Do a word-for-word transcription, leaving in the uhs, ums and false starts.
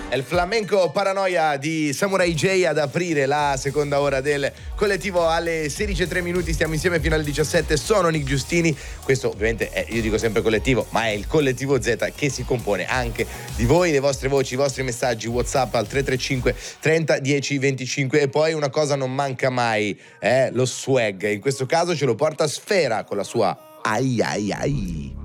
È il flamenco Paranoia di Samurai J ad aprire la seconda ora del collettivo alle sedici e tre minuti. Stiamo insieme fino alle diciassette. Sono Nick Giustini. Questo ovviamente è, io dico sempre collettivo, ma è il collettivo Z che si compone anche di voi, le vostre voci, i vostri messaggi WhatsApp al tre tre cinque trenta dieci venticinque. E poi una cosa non manca mai, eh, lo swag. In questo caso ce lo porta Sfera con la sua Ai Ai Ai.